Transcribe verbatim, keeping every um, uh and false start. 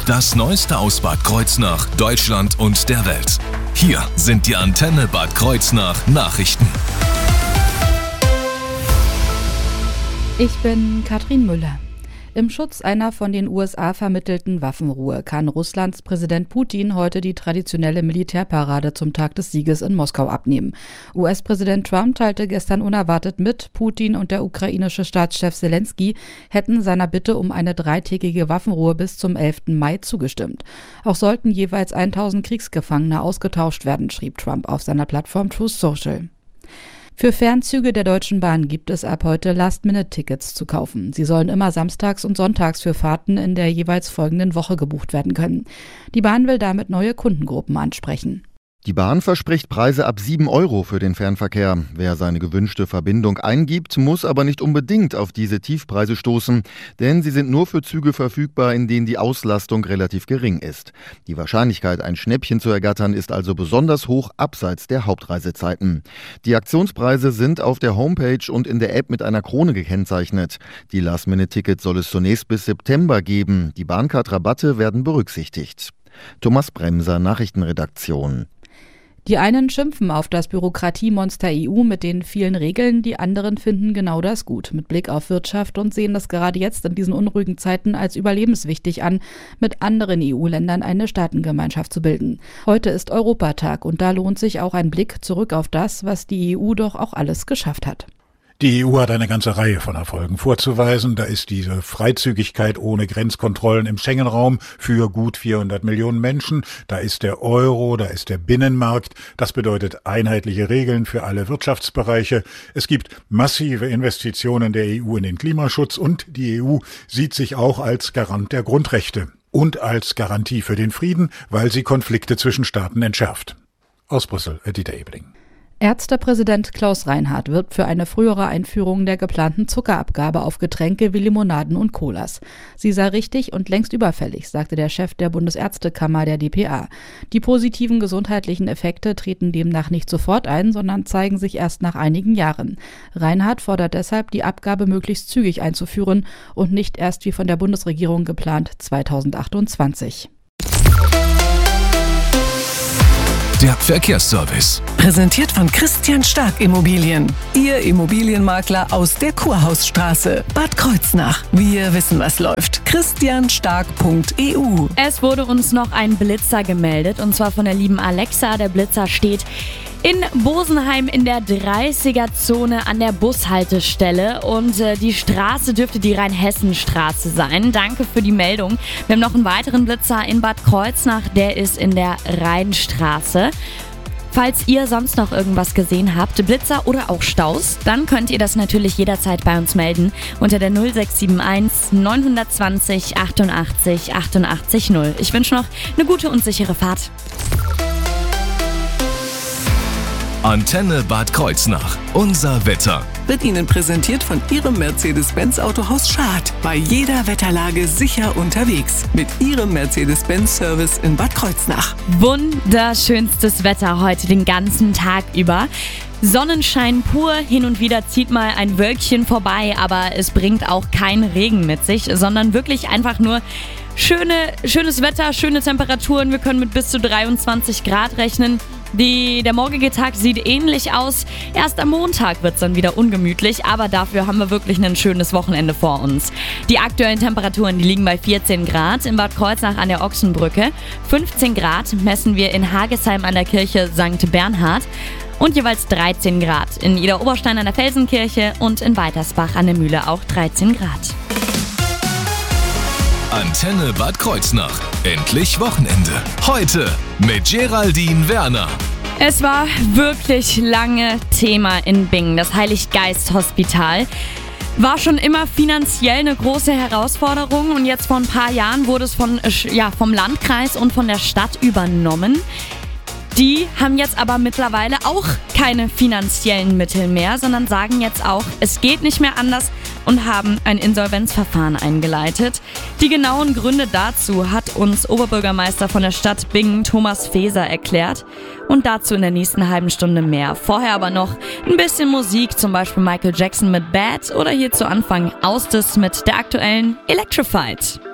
Das Neueste aus Bad Kreuznach, Deutschland und der Welt. Hier sind die Antenne Bad Kreuznach Nachrichten. Ich bin Katrin Müller. Im Schutz einer von den U S A vermittelten Waffenruhe kann Russlands Präsident Putin heute die traditionelle Militärparade zum Tag des Sieges in Moskau abnehmen. U S-Präsident Trump teilte gestern unerwartet mit, Putin und der ukrainische Staatschef Selenskyj hätten seiner Bitte um eine dreitägige Waffenruhe bis zum elften Mai zugestimmt. Auch sollten jeweils tausend Kriegsgefangene ausgetauscht werden, schrieb Trump auf seiner Plattform Truth Social. Für Fernzüge der Deutschen Bahn gibt es ab heute Last-Minute-Tickets zu kaufen. Sie sollen immer samstags und sonntags für Fahrten in der jeweils folgenden Woche gebucht werden können. Die Bahn will damit neue Kundengruppen ansprechen. Die Bahn verspricht Preise ab sieben Euro für den Fernverkehr. Wer seine gewünschte Verbindung eingibt, muss aber nicht unbedingt auf diese Tiefpreise stoßen, denn sie sind nur für Züge verfügbar, in denen die Auslastung relativ gering ist. Die Wahrscheinlichkeit, ein Schnäppchen zu ergattern, ist also besonders hoch abseits der Hauptreisezeiten. Die Aktionspreise sind auf der Homepage und in der App mit einer Krone gekennzeichnet. Die Last-Minute-Tickets soll es zunächst bis September geben. Die Bahncard-Rabatte werden berücksichtigt. Thomas Bremser, Nachrichtenredaktion. Die einen schimpfen auf das Bürokratiemonster E U mit den vielen Regeln, die anderen finden genau das gut, mit Blick auf Wirtschaft und sehen das gerade jetzt in diesen unruhigen Zeiten als überlebenswichtig an, mit anderen E U-Ländern eine Staatengemeinschaft zu bilden. Heute ist Europatag und da lohnt sich auch ein Blick zurück auf das, was die E U doch auch alles geschafft hat. Die E U hat eine ganze Reihe von Erfolgen vorzuweisen. Da ist diese Freizügigkeit ohne Grenzkontrollen im Schengen-Raum für gut vierhundert Millionen Menschen. Da ist der Euro, da ist der Binnenmarkt. Das bedeutet einheitliche Regeln für alle Wirtschaftsbereiche. Es gibt massive Investitionen der E U in den Klimaschutz und die E U sieht sich auch als Garant der Grundrechte und als Garantie für den Frieden, weil sie Konflikte zwischen Staaten entschärft. Aus Brüssel, Dieter Ebeling. Ärztepräsident Klaus Reinhardt wirbt für eine frühere Einführung der geplanten Zuckerabgabe auf Getränke wie Limonaden und Colas. Sie sei richtig und längst überfällig, sagte der Chef der Bundesärztekammer der D P A. Die positiven gesundheitlichen Effekte treten demnach nicht sofort ein, sondern zeigen sich erst nach einigen Jahren. Reinhardt fordert deshalb, die Abgabe möglichst zügig einzuführen und nicht erst wie von der Bundesregierung geplant zweitausendachtundzwanzig. Der Verkehrsservice. Präsentiert von Christian Stark Immobilien. Ihr Immobilienmakler aus der Kurhausstraße, Bad Kreuznach. Wir wissen, was läuft. christian stark punkt e u. Es wurde uns noch ein Blitzer gemeldet, und zwar von der lieben Alexa. Der Blitzer steht in Bosenheim in der dreißiger-Zone an der Bushaltestelle und äh, die Straße dürfte die Rheinhessen-Straße sein. Danke für die Meldung. Wir haben noch einen weiteren Blitzer in Bad Kreuznach, der ist in der Rheinstraße. Falls ihr sonst noch irgendwas gesehen habt, Blitzer oder auch Staus, dann könnt ihr das natürlich jederzeit bei uns melden unter der null sechs sieben eins neun zwei null achtundachtzig achtundachtzig null. Ich wünsche noch eine gute und sichere Fahrt. Antenne Bad Kreuznach. Unser Wetter. Wird Ihnen präsentiert von Ihrem Mercedes-Benz Autohaus Schad. Bei jeder Wetterlage sicher unterwegs. Mit Ihrem Mercedes-Benz-Service in Bad Kreuznach. Wunderschönstes Wetter heute den ganzen Tag über. Sonnenschein pur, hin und wieder zieht mal ein Wölkchen vorbei, aber es bringt auch keinen Regen mit sich, sondern wirklich einfach nur schöne, schönes Wetter, schöne Temperaturen. Wir können mit bis zu dreiundzwanzig Grad rechnen. Die, der morgige Tag sieht ähnlich aus. Erst am Montag wird es dann wieder ungemütlich, aber dafür haben wir wirklich ein schönes Wochenende vor uns. Die aktuellen Temperaturen, die liegen bei vierzehn Grad in Bad Kreuznach an der Ochsenbrücke. fünfzehn Grad messen wir in Hagesheim an der Kirche Sankt Bernhard. Und jeweils dreizehn Grad in Idar-Oberstein an der Felsenkirche und in Weitersbach an der Mühle auch dreizehn Grad. Antenne Bad Kreuznach. Endlich Wochenende. Heute mit Geraldine Werner. Es war wirklich lange Thema in Bingen, das Heiliggeist-Hospital. War schon immer finanziell eine große Herausforderung und jetzt vor ein paar Jahren wurde es von, ja, vom Landkreis und von der Stadt übernommen. Die haben jetzt aber mittlerweile auch keine finanziellen Mittel mehr, sondern sagen jetzt auch, es geht nicht mehr anders und haben ein Insolvenzverfahren eingeleitet. Die genauen Gründe dazu hat uns Oberbürgermeister von der Stadt Bingen, Thomas Feser, erklärt. Und dazu in der nächsten halben Stunde mehr. Vorher aber noch ein bisschen Musik, zum Beispiel Michael Jackson mit Bad oder hier zu Anfang Austis mit der aktuellen Electrified.